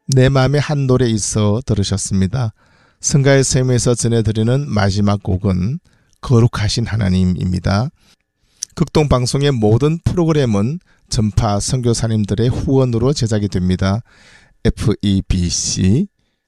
내 맘에 한 노래 있어 들으셨습니다. 성가의 샘에서 전해드리는 마지막 곡은 거룩하신 하나님입니다. 극동방송의 모든 프로그램은 전파 선교사님들의 후원으로 제작이 됩니다. FEBC